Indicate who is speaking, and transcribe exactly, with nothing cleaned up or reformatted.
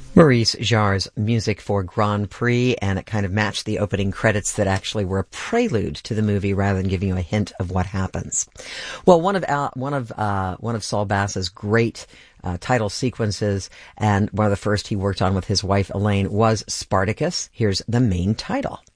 Speaker 1: Maurice Jarre's music for Grand Prix, and it kind of matched the opening credits that actually were a prelude to the movie rather than giving you a hint of what happens. Well, one of Al, one of uh, one of Saul Bass's great uh, title sequences, and one of the first he worked on with his wife Elaine, was Spartacus. Here's the main title.